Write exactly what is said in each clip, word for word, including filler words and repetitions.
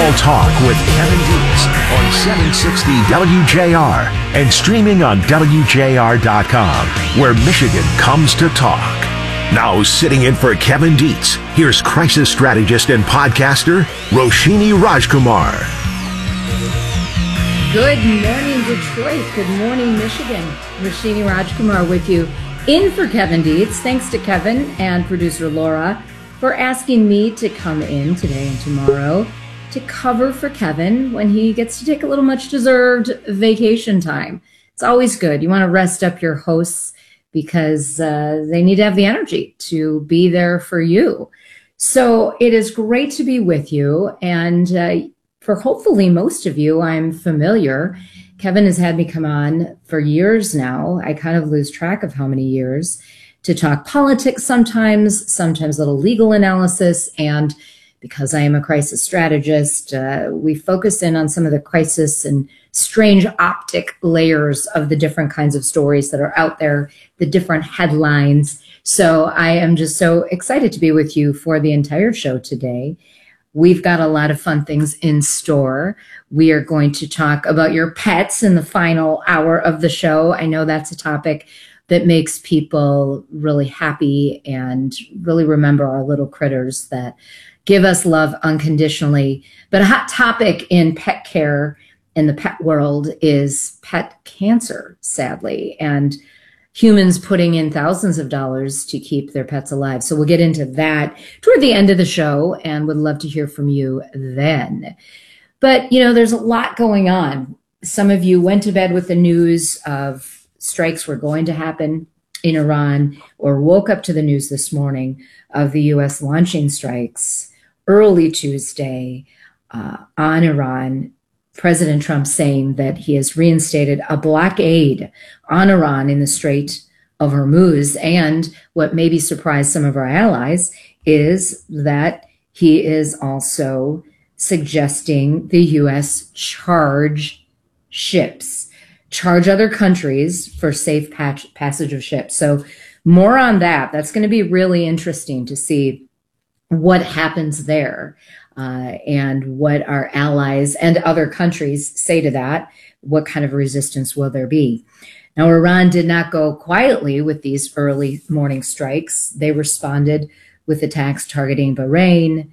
Real Talk with Kevin Dietz on seven sixty W J R and streaming on W J R dot com, where Michigan comes to talk. Now sitting in for Kevin Dietz, here's crisis strategist and podcaster Roshini Rajkumar. Good morning, Detroit. Good morning, Michigan. Roshini Rajkumar with you in for Kevin Dietz. Thanks to Kevin and producer Laura for asking me to come in today and tomorrow to cover for Kevin when he gets to take a little much deserved vacation time. It's always good. You want to rest up your hosts because uh, they need to have the energy to be there for you. So it is great to be with you. And uh, for hopefully most of you, I'm familiar. Kevin has had me come on for years now. I kind of lose track of how many years, to talk politics sometimes, sometimes a little legal analysis. And because I am a crisis strategist, uh, we focus in on some of the crisis and strange optic layers of the different kinds of stories that are out there, the different headlines. So I am just so excited to be with you for the entire show today. We've got a lot of fun things in store. We are going to talk about your pets in the final hour of the show. I know that's a topic that makes people really happy and really remember our little critters that give us love unconditionally. But a hot topic in pet care in the pet world is pet cancer, sadly, and humans putting in thousands of dollars to keep their pets alive. So we'll get into that toward the end of the show and would love to hear from you then. But, you know, there's a lot going on. Some of you went to bed with the news of strikes were going to happen in Iran, or woke up to the news this morning of the U S launching strikes early Tuesday uh, on Iran. President Trump saying that he has reinstated a blockade on Iran in the Strait of Hormuz. And what maybe surprised some of our allies is that he is also suggesting the U S charge ships, charge other countries for safe patch, passage of ships. So more on that. That's going to be really interesting to see what happens there uh, and what our allies and other countries say to that. What kind of resistance will there be? Now, Iran did not go quietly with these early morning strikes. They responded with attacks targeting Bahrain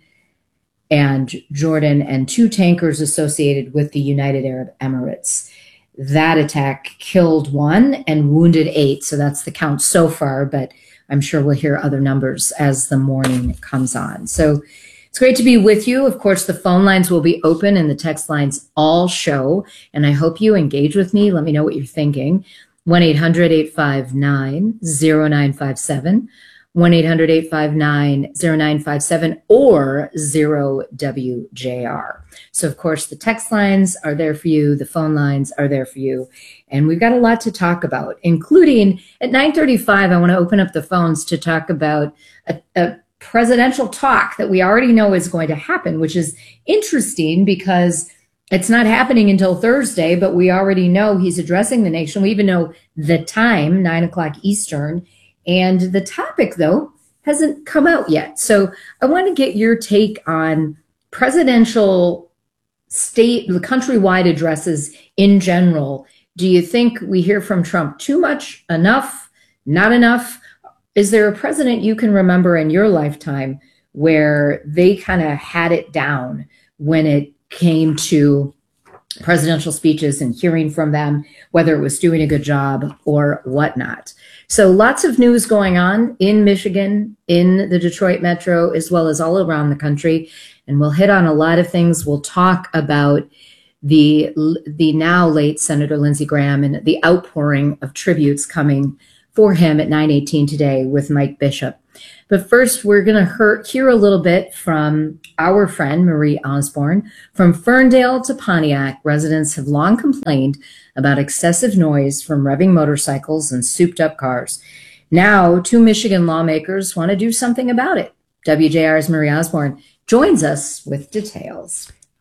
and Jordan and two tankers associated with the United Arab Emirates. That attack killed one and wounded eight. So that's the count so far, but I'm sure we'll hear other numbers as the morning comes on. So it's great to be with you. Of course, the phone lines will be open and the text lines all show. And I hope you engage with me. Let me know what you're thinking. one eight hundred eight five nine zero nine five seven, one eight hundred eight five nine zero nine five seven, or zero W J R. So, of course, the text lines are there for you. The phone lines are there for you. And we've got a lot to talk about, including at nine thirty-five, I want to open up the phones to talk about a, a presidential talk that we already know is going to happen, which is interesting because it's not happening until Thursday, but we already know he's addressing the nation. We even know the time, nine o'clock Eastern. And the topic, though, hasn't come out yet. So I want to get your take on presidential state, the countrywide addresses in general. Do you think we hear from Trump too much, enough, not enough? Is there a president you can remember in your lifetime where they kind of had it down when it came to presidential speeches and hearing from them, whether it was doing a good job or whatnot? So lots of news going on in Michigan, in the Detroit metro, as well as all around the country. And we'll hit on a lot of things. We'll talk about the, the now late Senator Lindsey Graham and the outpouring of tributes coming for him at nine eighteen today with Mike Bishop. But first, we're going to hear a little bit from our friend, Marie Osborne. From Ferndale to Pontiac, residents have long complained about excessive noise from revving motorcycles and souped-up cars. Now, two Michigan lawmakers want to do something about it. W J R's Marie Osborne joins us with details.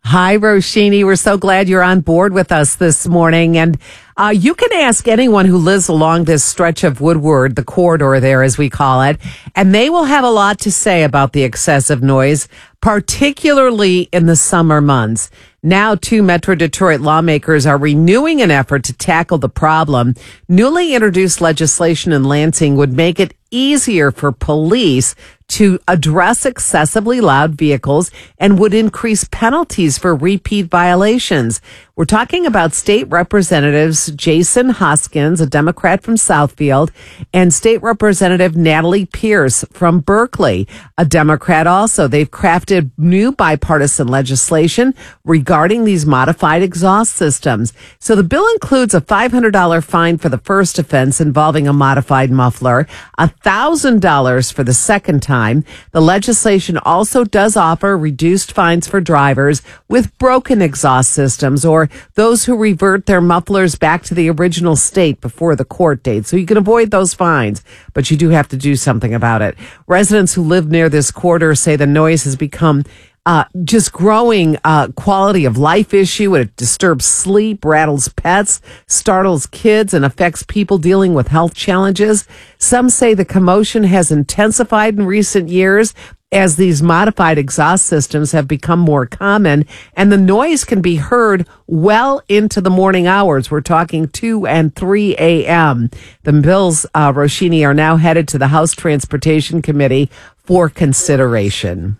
Hi, Roshini. We're so glad you're on board with us this morning. And uh, you can ask anyone who lives along this stretch of Woodward, the corridor there, as we call it, and they will have a lot to say about the excessive noise, particularly in the summer months. Now, two Metro Detroit lawmakers are renewing an effort to tackle the problem. Newly introduced legislation in Lansing would make it easier for police to address excessively loud vehicles and would increase penalties for repeat violations. We're talking about State Representatives Jason Hoskins, a Democrat from Southfield, and State Representative Natalie Pierce from Berkeley, a Democrat also. They've crafted new bipartisan legislation regarding these modified exhaust systems. So the bill includes a five hundred dollars fine for the first offense involving a modified muffler, one thousand dollars for the second time. The legislation also does offer reduced fines for drivers with broken exhaust systems or those who revert their mufflers back to the original state before the court date. So you can avoid those fines, but you do have to do something about it. Residents who live near this corridor say the noise has become Uh, just growing uh, quality of life issue. It disturbs sleep, rattles pets, startles kids, and affects people dealing with health challenges. Some say the commotion has intensified in recent years as these modified exhaust systems have become more common, and the noise can be heard well into the morning hours. We're talking two and three a.m. The bills, uh, Roshini, are now headed to the House Transportation Committee for consideration.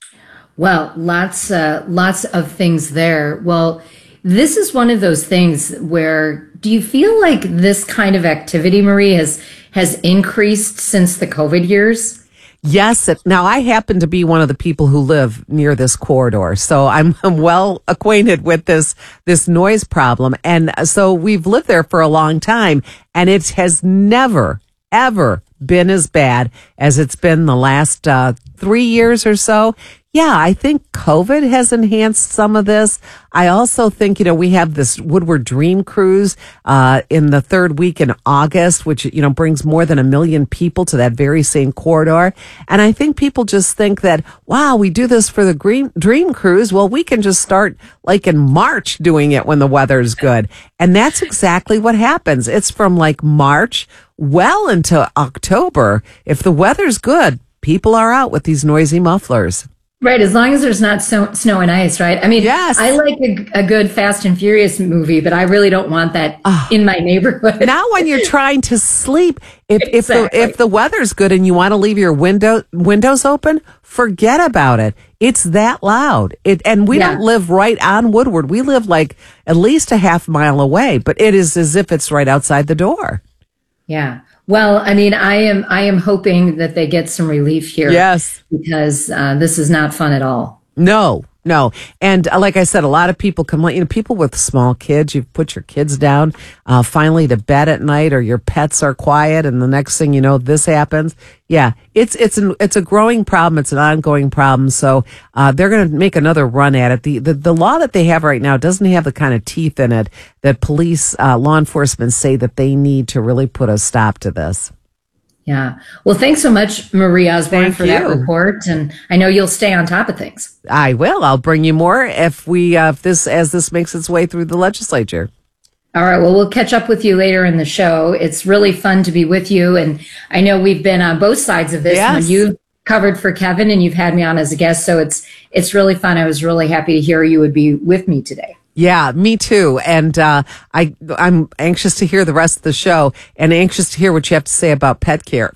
Well, lots, uh, lots of things there. Well, this is one of those things where, do you feel like this kind of activity, Marie, has has increased since the COVID years? Yes. It, now, I happen to be one of the people who live near this corridor, so I'm, I'm well acquainted with this this noise problem. And so we've lived there for a long time, and it has never, ever been as bad as it's been the last uh, three years or so. Yeah, I think COVID has enhanced some of this. I also think, you know, we have this Woodward Dream Cruise uh, in the third week in August, which, you know, brings more than a million people to that very same corridor. And I think people just think that, wow, we do this for the Green Dream Cruise. Well, we can just start like in March doing it when the weather's good. And that's exactly what happens. It's from like March well into October. If the weather's good, people are out with these noisy mufflers. Right, as long as there's not so, snow and ice, right? I mean, yes. I like a, a good Fast and Furious movie, but I really don't want that oh. in my neighborhood. Now when you're trying to sleep, if exactly. if the if the weather's good and you want to leave your window windows open, forget about it. It's that loud. It and we yeah. don't live right on Woodward. We live like at least a half mile away, but it is as if it's right outside the door. Yeah. Well, I mean, I am I am hoping that they get some relief here. Yes. Because uh, this is not fun at all. No, no. And uh, like I said, a lot of people complain, you know, people with small kids, you put your kids down uh, finally to bed at night, or your pets are quiet, and the next thing you know, this happens. Yeah, it's it's an, it's a growing problem. It's an ongoing problem. So uh, they're going to make another run at it. The, the the law that they have right now doesn't have the kind of teeth in it that police, uh, law enforcement say that they need to really put a stop to this. Yeah. Well, thanks so much, Marie Osborne, Thank for you. that report. And I know you'll stay on top of things. I will. I'll bring you more if we uh, if this as this makes its way through the legislature. All right. Well, we'll catch up with you later in the show. It's really fun to be with you. And I know we've been on both sides of this. Yes. When you covered for Kevin and you've had me on as a guest. So it's it's really fun. I was really happy to hear you would be with me today. Yeah, me too. And uh, I, I'm anxious to hear the rest of the show and anxious to hear what you have to say about pet care.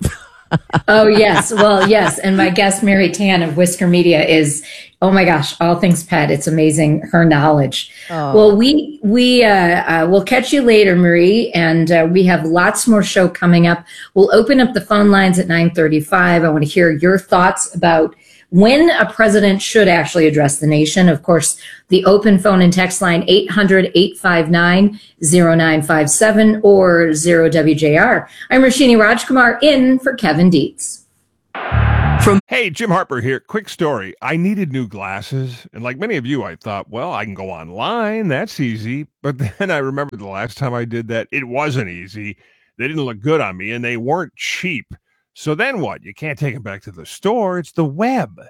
Oh, yes. Well, yes. And my guest, Mary Tan of Whisker Media, is, oh my gosh, all things pet. It's amazing, her knowledge. Oh. Well, we, we, uh, uh, we'll catch you later, Marie. And uh, we have lots more show coming up. We'll open up the phone lines at nine thirty-five. I want to hear your thoughts about when a president should actually address the nation. Of course, the open phone and text line, eight hundred, eight five nine, zero nine five seven or zero W J R. I'm Roshini Rajkumar in for Kevin Dietz. From Hey, Jim Harper here. Quick story. I needed new glasses, and like many of you, I thought, well, I can go online. That's easy. But then I remembered the last time I did that, it wasn't easy. They didn't look good on me, and they weren't cheap. So then what? You can't take them back to the store. It's the web.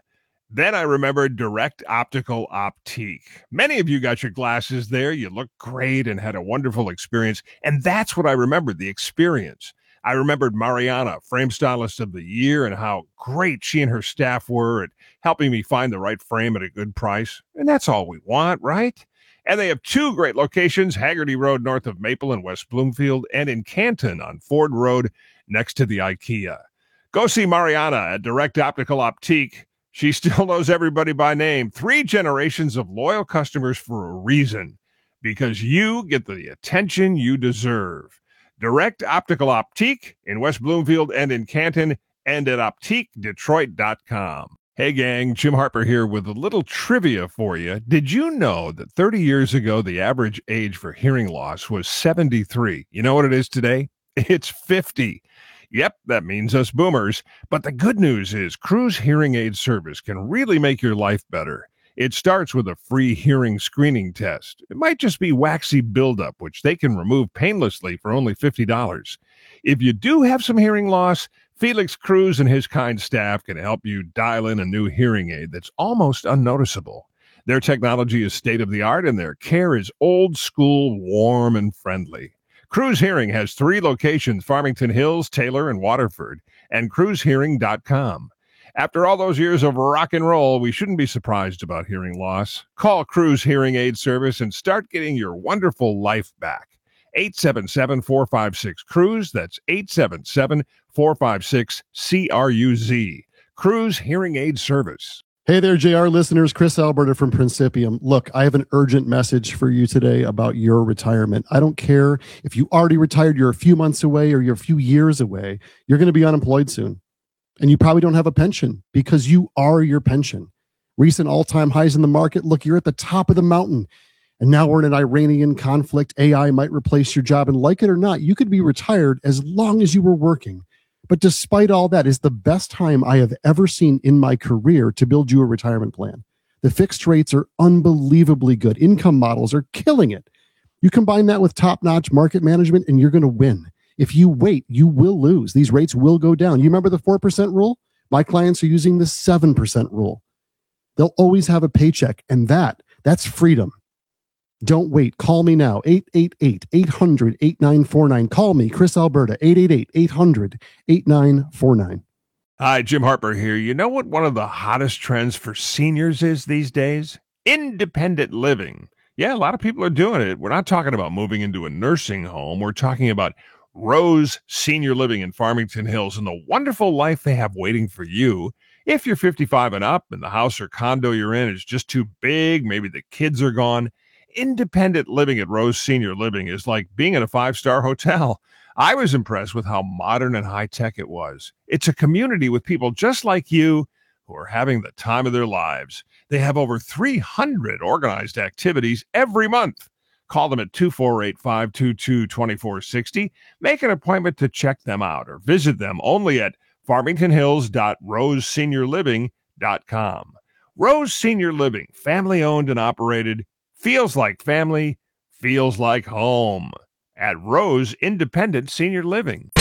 Then I remembered Direct Optical Optique. Many of you got your glasses there. You looked great and had a wonderful experience. And that's what I remembered, the experience. I remembered Mariana, Frame Stylist of the Year, and how great she and her staff were at helping me find the right frame at a good price. And that's all we want, right? And they have two great locations, Haggerty Road north of Maple in West Bloomfield, and in Canton on Ford Road next to the IKEA. Go see Mariana at Direct Optical Optique. She still knows everybody by name. Three generations of loyal customers for a reason, because you get the attention you deserve. Direct Optical Optique in West Bloomfield and in Canton, and at optique detroit dot com. Hey gang, Jim Harper here with a little trivia for you. Did you know that thirty years ago, the average age for hearing loss was seventy-three? You know what it is today? It's fifty. Yep, that means us boomers. But the good news is Cruz Hearing Aid Service can really make your life better. It starts with a free hearing screening test. It might just be waxy buildup, which they can remove painlessly for only fifty dollars. If you do have some hearing loss, Felix Cruz and his kind staff can help you dial in a new hearing aid that's almost unnoticeable. Their technology is state-of-the-art, and their care is old-school, warm, and friendly. Cruz Hearing has three locations, Farmington Hills, Taylor, and Waterford, and cruz hearing dot com. After all those years of rock and roll, we shouldn't be surprised about hearing loss. Call Cruz Hearing Aid Service and start getting your wonderful life back. eight seven seven, four five six, C R U Z. That's eight seven seven, four five six, C R U Z. Cruz Hearing Aid Service. Hey there, J R listeners. Chris Alberta from Principium. Look, I have an urgent message for you today about your retirement. I don't care if you already retired, you're a few months away, or you're a few years away. You're going to be unemployed soon. And you probably don't have a pension because you are your pension. Recent all-time highs in the market. Look, you're at the top of the mountain. And now we're in an Iranian conflict. A I might replace your job. And like it or not, you could be retired as long as you were working. But despite all that, is the best time I have ever seen in my career to build you a retirement plan. The fixed rates are unbelievably good. Income models are killing it. You combine that with top-notch market management, and you're going to win. If you wait, you will lose. These rates will go down. You remember the four percent rule? My clients are using the seven percent rule. They'll always have a paycheck, and that, that's freedom. Don't wait. Call me now. eight eight eight, eight hundred, eight nine four nine. Call me, Chris Alberta, eight eight eight, eight hundred, eight nine four nine. Hi, Jim Harper here. You know what one of the hottest trends for seniors is these days? Independent living. Yeah, a lot of people are doing it. We're not talking about moving into a nursing home. We're talking about Rose Senior Living in Farmington Hills and the wonderful life they have waiting for you. If you're fifty-five and up and the house or condo you're in is just too big, maybe the kids are gone, independent living at Rose Senior Living is like being in a five-star hotel. I was impressed with how modern and high-tech it was. It's a community with people just like you who are having the time of their lives. They have over three hundred organized activities every month. Call them at two four eight, five two two, two four six zero. Make an appointment to check them out or visit them only at farmington hills dot rose senior living dot com. Rose Senior Living, family-owned and operated, feels like family, feels like home at Rose Independent Senior Living.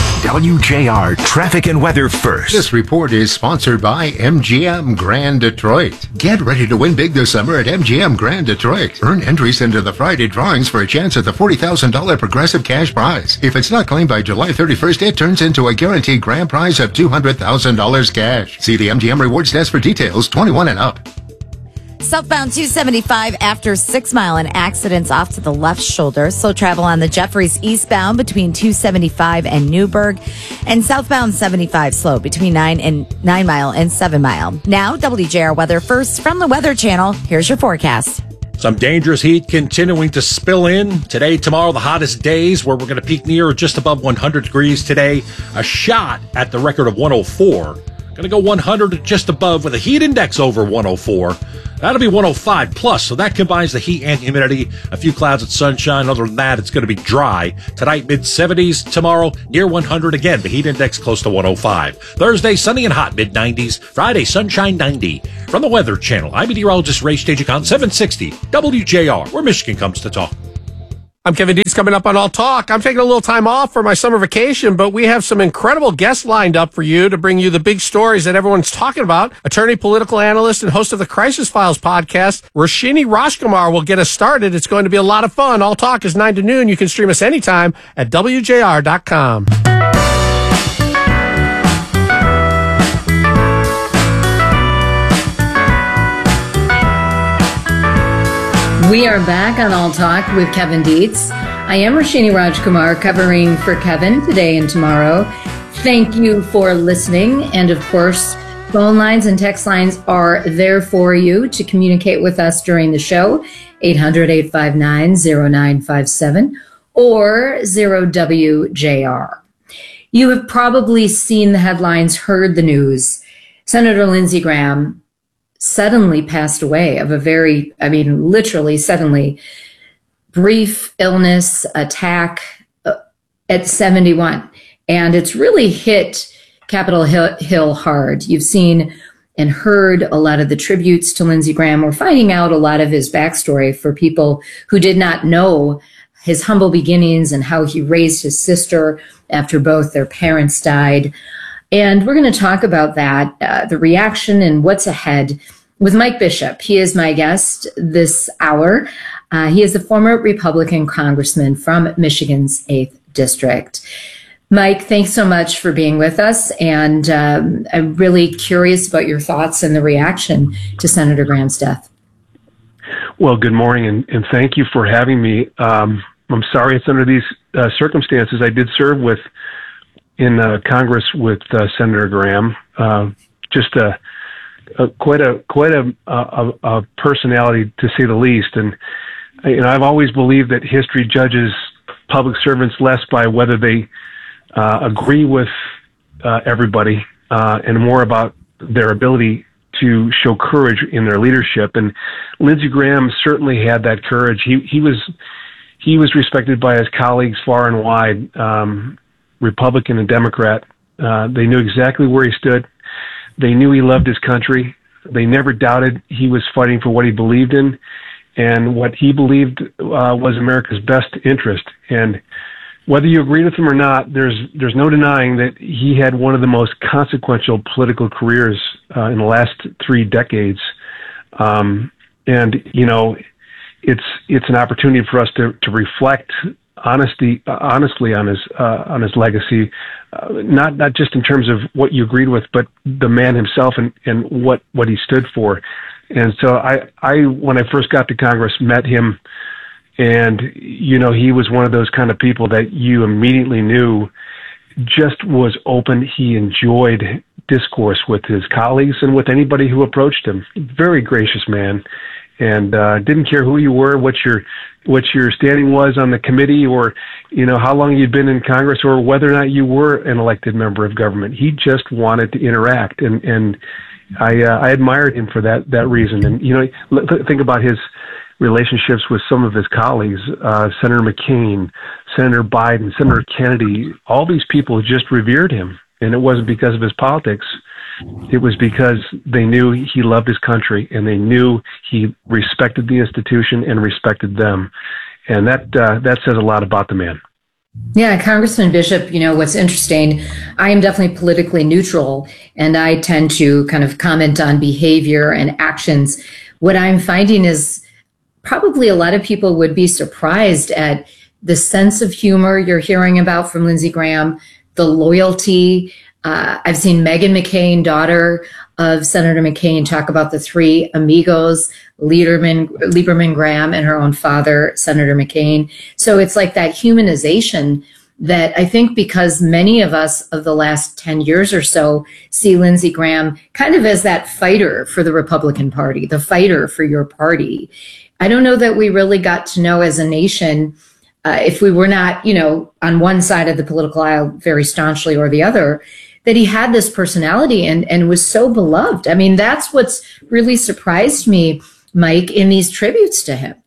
W J R Traffic and Weather First. This report is sponsored by M G M Grand Detroit. Get ready to win big this summer at M G M Grand Detroit. Earn entries into the Friday drawings for a chance at the forty thousand dollars Progressive Cash Prize. If it's not claimed by July thirty-first, it turns into a guaranteed grand prize of two hundred thousand dollars cash. See the M G M Rewards Desk for details. twenty-one and up. Southbound two seventy-five after Six Mile, an accident's off to the left shoulder. Slow travel on the Jeffries eastbound between two seventy-five and Newburgh. And southbound seventy-five slow between nine and nine Mile and seven Mile. Now, W J R Weather First from the Weather Channel. Here's your forecast. Some dangerous heat continuing to spill in. Today, tomorrow, the hottest days where we're going to peak near or just above one hundred degrees today. A shot at the record of one oh four. Going to go one hundred to just above with a heat index over one oh four. That'll be one oh five plus, so that combines the heat and humidity. A few clouds and sunshine. Other than that, it's going to be dry. Tonight, mid seventies. Tomorrow, near one hundred again. The heat index close to one oh five. Thursday, sunny and hot, mid nineties. Friday, sunshine, ninety. From the Weather Channel, I'm meteorologist Ray Stagicon, seven sixty W J R, where Michigan comes to talk. I'm Kevin Dietz, coming up on All Talk. I'm taking a little time off for my summer vacation, but we have some incredible guests lined up for you to bring you the big stories that everyone's talking about. Attorney, political analyst, and host of the Crisis Files podcast, Roshini Rajkumar, will get us started. It's going to be a lot of fun. All Talk is nine to noon. You can stream us anytime at W J R dot com. We are back on All Talk with Kevin Dietz. I am Roshini Rajkumar, covering for Kevin today and tomorrow. Thank you for listening. And of course, phone lines and text lines are there for you to communicate with us during the show. eight hundred, eight five nine, zero nine five seven or zero W J R. You have probably seen the headlines, heard the news. Senator Lindsey Graham suddenly passed away of a very, I mean, literally suddenly, brief illness, attack uh, at seventy-one. And it's really hit Capitol Hill, Hill hard. You've seen and heard a lot of the tributes to Lindsey Graham. We're finding out a lot of his backstory for people who did not know his humble beginnings and how he raised his sister after both their parents died. And we're going to talk about that, uh, the reaction and what's ahead with Mike Bishop. He is my guest this hour. Uh, he is the former Republican congressman from Michigan's eighth District. Mike, thanks so much for being with us. And um, I'm really curious about your thoughts and the reaction to Senator Graham's death. Well, good morning, and, and thank you for having me. Um, I'm sorry it's under these uh, circumstances. I did serve with in uh, Congress with uh, Senator Graham. Uh, just a, a quite a quite a, a, a personality, to say the least. And you know, I've always believed that history judges public servants less by whether they uh, agree with uh, everybody uh, and more about their ability to show courage in their leadership. And Lindsey Graham certainly had that courage. He he was he was respected by his colleagues far and wide. Um, Republican and Democrat. Uh, they knew exactly where he stood. They knew he loved his country. They never doubted he was fighting for what he believed in, and what he believed uh, was America's best interest. And whether you agreed with him or not, there's there's no denying that he had one of the most consequential political careers uh, in the last three decades. Um, and you know, it's it's an opportunity for us to to reflect honesty, uh, honestly on his uh, on his legacy, uh, not not just in terms of what you agreed with, but the man himself and, and what, what he stood for. And so I, I when I first got to Congress, met him, and you know, he was one of those kind of people that you immediately knew just was open. He enjoyed discourse with his colleagues and with anybody who approached him. Very gracious man. And uh, didn't care who you were, what your what your standing was on the committee, or you know how long you'd been in Congress, or whether or not you were an elected member of government. He just wanted to interact, and and I uh, I admired him for that that reason. And you know, think about his relationships with some of his colleagues, uh, Senator McCain, Senator Biden, Senator Kennedy. All these people just revered him, and it wasn't because of his politics. It was because they knew he loved his country, and they knew he respected the institution and respected them. And that uh, that says a lot about the man. Yeah, Congressman Bishop, you know, what's interesting, I am definitely politically neutral, and I tend to kind of comment on behavior and actions. What I'm finding is probably a lot of people would be surprised at the sense of humor you're hearing about from Lindsey Graham, the loyalty. Uh, I've seen Meghan McCain, daughter of Senator McCain, talk about the three amigos, Lieberman, Lieberman Graham, and her own father, Senator McCain. So it's like that humanization that I think, because many of us of the last ten years or so see Lindsey Graham kind of as that fighter for the Republican Party, the fighter for your party. I don't know that we really got to know as a nation, uh, if we were not, you know, on one side of the political aisle very staunchly or the other, that he had this personality and, and was so beloved. I mean, that's what's really surprised me, Mike, in these tributes to him.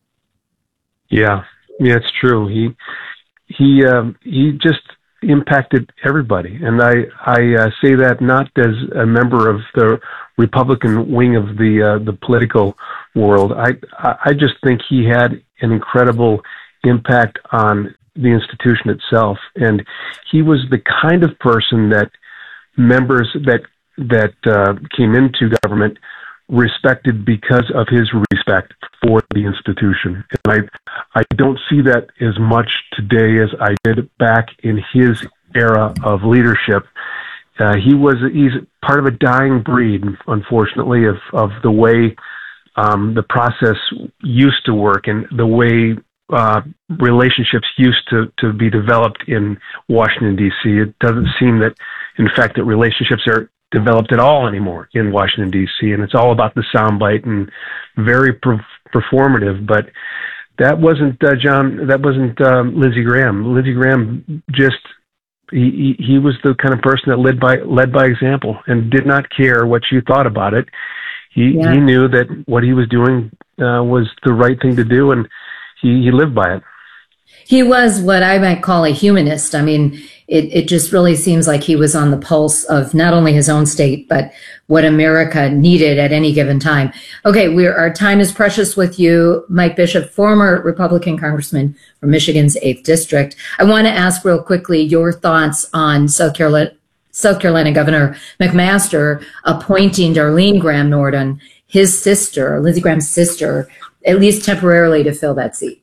Yeah, yeah, it's true. He he um, he just impacted everybody, and I I uh, say that not as a member of the Republican wing of the uh, the political world. I I just think he had an incredible impact on the institution itself. And he was the kind of person that members that that uh, came into government respected because of his respect for the institution. And I I don't see that as much today as I did back in his era of leadership. Uh, he was he's part of a dying breed, unfortunately, of of the way um, the process used to work and the way uh, relationships used to to be developed in Washington D C. It doesn't seem that, in fact, that relationships are developed at all anymore in Washington D C. And it's all about the soundbite and very per- performative. But that wasn't uh, John. That wasn't um, Lindsey Graham. Lindsey Graham just. He, he he was the kind of person that led by led by example and did not care what you thought about it. He yeah. he knew that what he was doing uh, was the right thing to do, and he, he lived by it. He was what I might call a humanist. I mean, it, it just really seems like he was on the pulse of not only his own state, but what America needed at any given time. Okay, we're, our time is precious with you, Mike Bishop, former Republican congressman from Michigan's eighth District. I want to ask real quickly your thoughts on South Carolina, South Carolina Governor McMaster appointing Darlene Graham Norden, his sister, Lindsey Graham's sister, at least temporarily to fill that seat.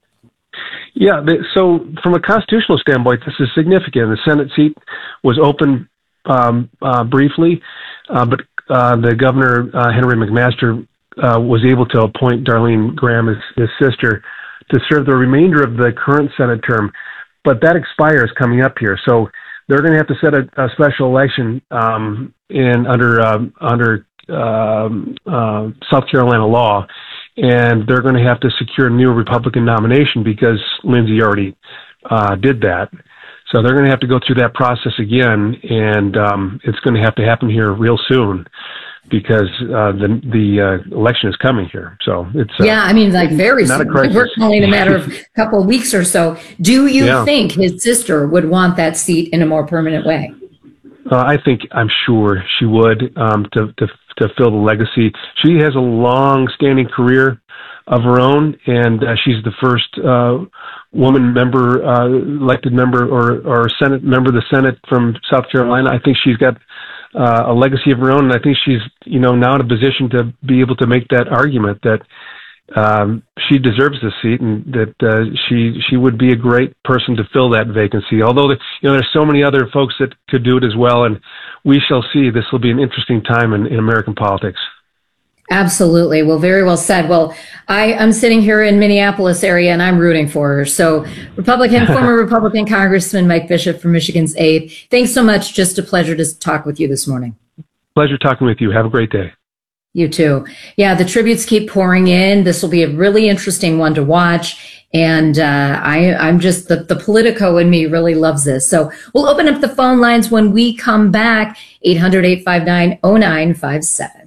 Yeah, so from a constitutional standpoint, this is significant. The Senate seat was open um, uh, briefly, uh, but uh, the governor, uh, Henry McMaster, uh, was able to appoint Darlene Graham, his, his sister, to serve the remainder of the current Senate term. But that expires coming up here, so they're going to have to set a, a special election um, in under uh, under um, uh, South Carolina law. And they're going to have to secure a new Republican nomination because Lindsey already uh, did that. So they're going to have to go through that process again, and um, it's going to have to happen here real soon because uh, the the uh, election is coming here. So it's uh, yeah, I mean, like very not soon. a crisis. We're only in a matter of a couple of weeks or so. Do you yeah. think his sister would want that seat in a more permanent way? Uh, I think I'm sure she would um, to to to fill the legacy. She has a long-standing career of her own, and uh, she's the first uh, woman member, uh, elected member, or or Senate member of the Senate from South Carolina. I think she's got uh, a legacy of her own, and I think she's you know now in a position to be able to make that argument that um, she deserves the seat, and that uh, she she would be a great person to fill that vacancy. Although the, you know there's so many other folks that could do it as well, and we shall see. This will be an interesting time in, in American politics. Absolutely. Well, very well said. Well, I, I'm sitting here in Minneapolis area and I'm rooting for her. So Republican, former Republican Congressman Mike Bishop from Michigan's eighth. Thanks so much. Just a pleasure to talk with you this morning. Pleasure talking with you. Have a great day. You too. Yeah, the tributes keep pouring in. This will be a really interesting one to watch. And uh, I, I'm just, the, the Politico in me really loves this. So we'll open up the phone lines when we come back. eight hundred, eight five nine, oh nine five seven.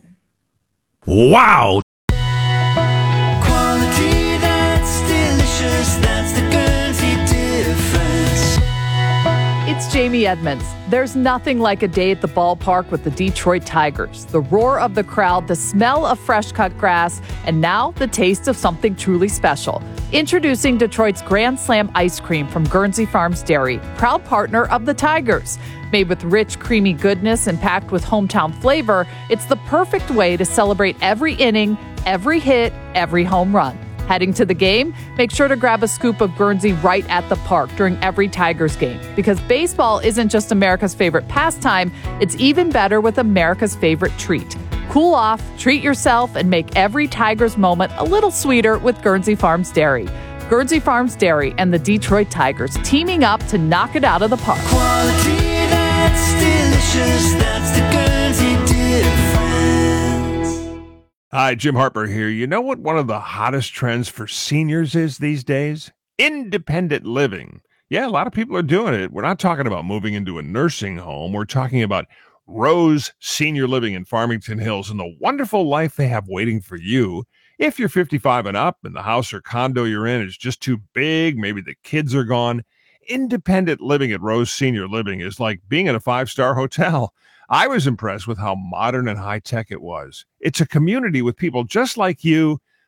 Wow. Quality that's delicious, that's the Guernsey difference. It's Jamie Edmonds. There's nothing like a day at the ballpark with the Detroit Tigers. The roar of the crowd, the smell of fresh-cut grass, and now the taste of something truly special. Introducing Detroit's Grand Slam ice cream from Guernsey Farms Dairy, proud partner of the Tigers. Made with rich, creamy goodness and packed with hometown flavor, it's the perfect way to celebrate every inning, every hit, every home run. Heading to the game? Make sure to grab a scoop of Guernsey right at the park during every Tigers game. Because baseball isn't just America's favorite pastime, it's even better with America's favorite treat. Cool off, treat yourself, and make every Tigers moment a little sweeter with Guernsey Farms Dairy. Guernsey Farms Dairy and the Detroit Tigers teaming up to knock it out of the park. Quality that's delicious, that's the Guernsey difference. Hi, Jim Harper here. You know what one of the hottest trends for seniors is these days? Independent living. Yeah, a lot of people are doing it. We're not talking about moving into a nursing home. We're talking about Rose Senior Living in Farmington Hills and the wonderful life they have waiting for you. If you're fifty-five and up and the house or condo you're in is just too big, maybe the kids are gone, independent living at Rose Senior Living is like being in a five-star hotel. I was impressed with how modern and high-tech it was. It's a community with people just like you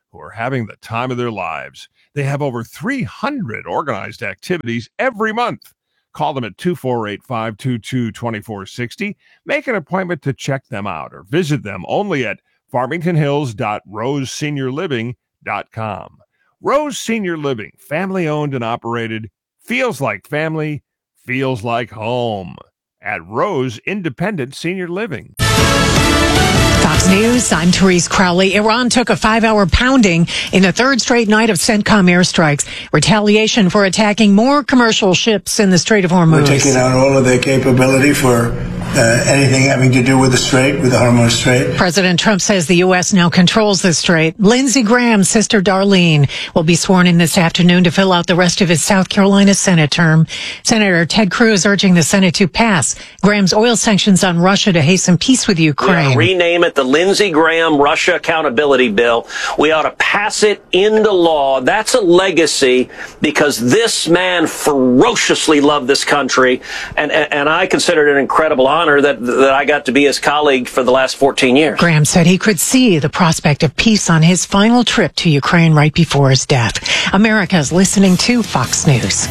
who are having the time of their lives. They have over three hundred organized activities every month. Call them at two four eight, five two two, two four six zero. Make an appointment to check them out or visit them only at farmington hills dot rose senior living dot com. Rose Senior Living, family owned and operated, feels like family, feels like home at Rose Independent Senior Living. Fox News, I'm Therese Crowley. Iran took a five-hour pounding in the third straight night of CENTCOM airstrikes. Retaliation for attacking more commercial ships in the Strait of Hormuz. We're taking out all of their capability for uh, anything having to do with the Strait, with the Hormuz Strait. President Trump says the U S now controls the Strait. Lindsey Graham's sister Darlene will be sworn in this afternoon to fill out the rest of his South Carolina Senate term. Senator Ted Cruz urging the Senate to pass Graham's oil sanctions on Russia to hasten peace with Ukraine. Yeah, rename it the Lindsey Graham Russia Accountability Bill. We ought to pass it into law. That's a legacy because this man ferociously loved this country, and, and, and I consider it an incredible honor that, that I got to be his colleague for the last fourteen years. Graham said he could see the prospect of peace on his final trip to Ukraine right before his death. America's listening to Fox News.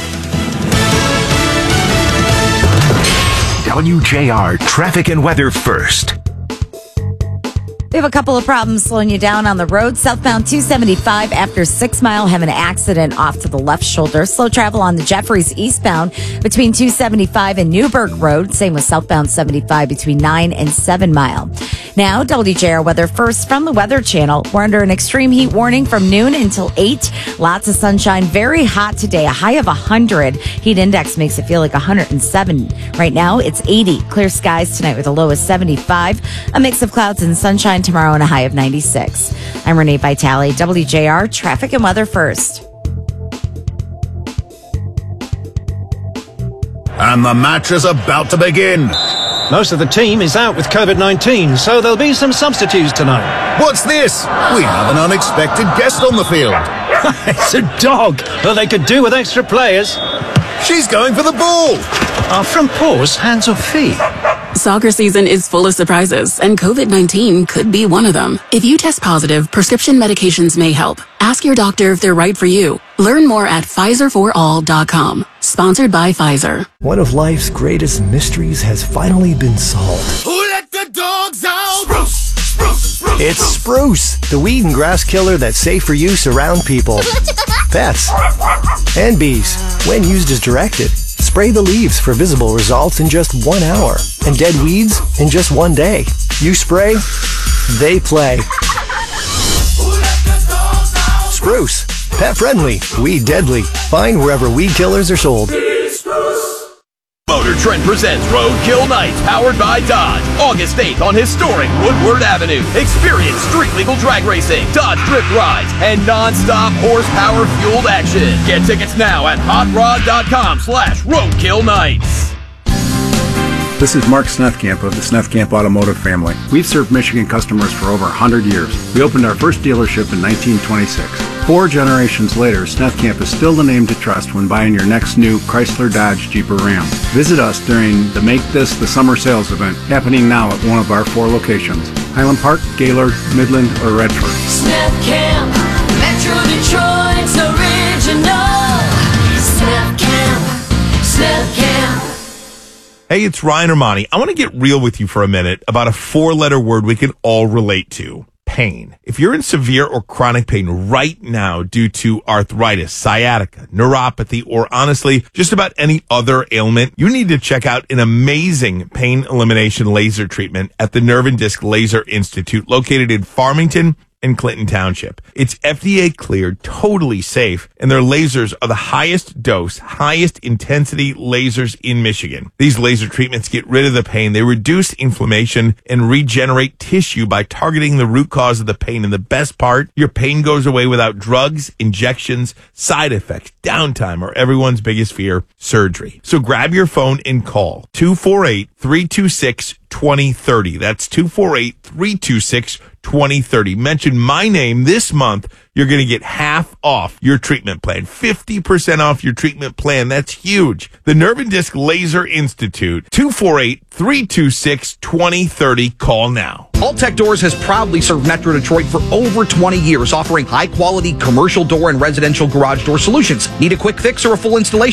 W J R traffic and weather first. We have a couple of problems slowing you down on the road. Southbound two seventy-five after Six Mile have an accident off to the left shoulder. Slow travel on the Jeffries eastbound between two seventy-five and Newburgh Road. Same with southbound seventy-five between nine and seven Mile. Now, W J R weather first from the Weather Channel. We're under an extreme heat warning from noon until eight. Lots of sunshine. Very hot today. A high of one hundred. Heat index makes it feel like one hundred seven. Right now, it's eighty. Clear skies tonight with a low of seventy-five. A mix of clouds and sunshine tomorrow and a high of ninety-six. I'm Renee Vitale, W J R traffic and weather first. And the match is about to begin. Most of the team is out with COVID nineteen, so there'll be some substitutes tonight. What's this? We have an unexpected guest on the field. It's a dog, but they could do with extra players. She's going for the ball. Are front paws hands or feet? Soccer season is full of surprises, and COVID nineteen could be one of them. If you test positive, prescription medications may help. Ask your doctor if they're right for you. Learn more at Pfizer for all dot com. Sponsored by Pfizer. One of life's greatest mysteries has finally been solved. Who let the dogs out? Spruce, spruce, spruce. It's Spruce, the weed and grass killer that's safe for use around people, pets, and bees. When used as directed, spray the leaves for visible results in just one hour, and dead weeds in just one day. You spray, they play. Spruce, pet friendly, weed deadly. Find wherever weed killers are sold. Motor Trend presents Roadkill Nights, powered by Dodge. August eighth on historic Woodward Avenue. Experience street legal drag racing, Dodge drift rides, and non-stop horsepower fueled action. Get tickets now at hotrod.com slash Roadkill Nights. This is Mark Snefkamp of the Snefkamp Automotive family. We've served Michigan customers for over one hundred years. We opened our first dealership in nineteen twenty-six. Four generations later, Snefkamp is still the name to trust when buying your next new Chrysler, Dodge, Jeep, or Ram. Visit us during the Make This the Summer Sales event, happening now at one of our four locations: Highland Park, Gaylord, Midland, or Redford. Snefkamp, Metro Detroit's original. Snefkamp, Snefkamp. Hey, it's Ryan Armani. I want to get real with you for a minute about a four-letter word we can all relate to: pain. If you're in severe or chronic pain right now due to arthritis, sciatica, neuropathy, or honestly, just about any other ailment, you need to check out an amazing pain elimination laser treatment at the Nerve and Disc Laser Institute, located in Farmington in Clinton Township. It's F D A cleared, totally safe, and their lasers are the highest dose, highest intensity lasers in Michigan. These laser treatments get rid of the pain, they reduce inflammation, and regenerate tissue by targeting the root cause of the pain. And the best part, your pain goes away without drugs, injections, side effects, downtime, or everyone's biggest fear, surgery. So grab your phone and call two four eight, three two six, two zero three zero. That's two four eight, three two six, twenty thirty. Mention my name this month. You're going to get half off your treatment plan. fifty percent off your treatment plan. That's huge. The Nerve and Disc Laser Institute, two four eight, three two six, two zero three zero. Call now. Alltech Doors has proudly served Metro Detroit for over twenty years, offering high-quality commercial door and residential garage door solutions. Need a quick fix or a full installation?